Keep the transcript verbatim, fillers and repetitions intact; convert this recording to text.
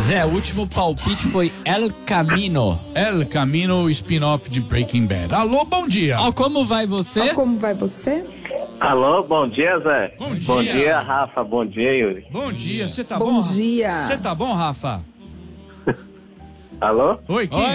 Zé, o último palpite foi El Camino. El Camino, spin-off de Breaking Bad. Alô, bom dia. Ó, como vai você? Ó, como vai você? Alô, bom dia, Zé. Bom dia. Bom dia, Rafa. Bom dia, Yuri. Bom dia, você tá Bom bom? dia. Você tá bom, Rafa? Alô? Oi, quem Oi.